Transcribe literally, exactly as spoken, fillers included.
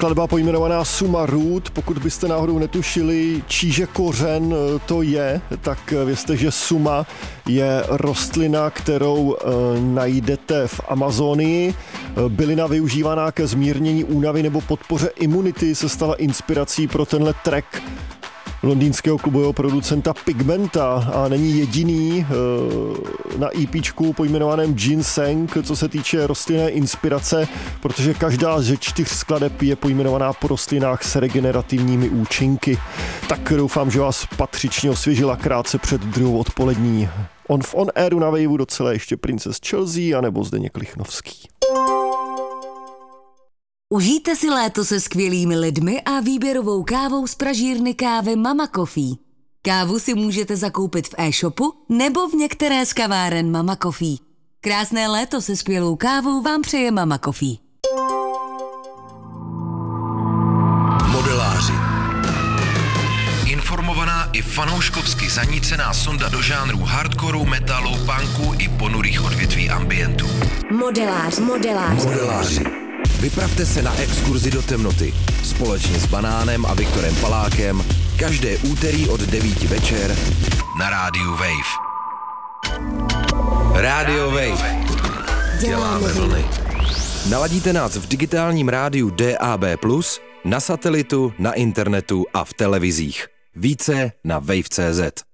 skladba pojmenovaná Suma Root. Pokud byste náhodou netušili, číže kořen to je, tak vězte, že suma je rostlina, kterou najdete v Amazonii. Bylina využívaná ke zmírnění únavy nebo podpoře imunity se stala inspirací pro tenhle track londýnského klubového producenta Pigmenta a není jediný na EPčku pojmenovaném Ginseng, co se týče rostlinné inspirace, protože každá ze čtyř skladeb je pojmenovaná po rostlinách s regenerativními účinky. Tak doufám, že vás patřičně osvěžila krátce před druhou odpolední. On v On Airu na Waveu docela ještě Princess Chelsea anebo Zdeněk Lichnovský. Užijte si léto se skvělými lidmi a výběrovou kávou z pražírny kávy Mama Coffee. Kávu si můžete zakoupit v e-shopu nebo v některé z kaváren Mama Coffee. Krásné léto se skvělou kávou vám přeje Mama Coffee. Modeláři. Informovaná i fanouškovsky zanícená sonda do žánrů hardcoreu, metalu, punku i ponurých odvětví ambientu. Modelář, modelář. Modeláři. Vypravte se na exkurzi do temnoty společně s Banánem a Viktorem Palákem každé úterý od devíti večer na rádiu Wave. Rádio Wave. Děláme vlny. Naladíte nás v digitálním rádiu D A B plus, na satelitu, na internetu a v televizích. Více na wave tečka cé zet.